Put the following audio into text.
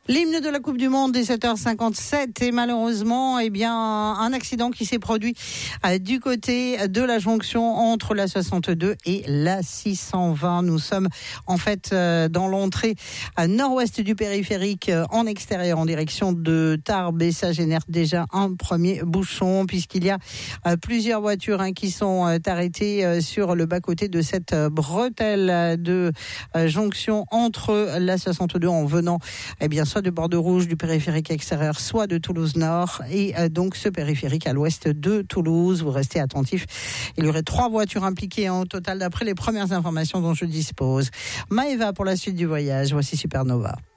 L'hymne de la Coupe du Monde dès 7h57 et malheureusement, un accident qui s'est produit du côté de la jonction entre la 62 et la 620. Nous sommes en fait dans l'entrée nord-ouest du périphérique en extérieur en direction de Tarbes et ça génère déjà un premier bouchon puisqu'il y a plusieurs voitures qui sont arrêtées sur le bas-côté de cette bretelle de jonction entre la 62 en venant soit de Bordeaux-Rouge, du périphérique extérieur, soit de Toulouse-Nord et donc ce périphérique à l'ouest de Toulouse. Vous restez attentifs. Il y aurait 3 voitures impliquées au total d'après les premières informations dont je dispose. Maëva pour la suite du voyage. Voici Supernova.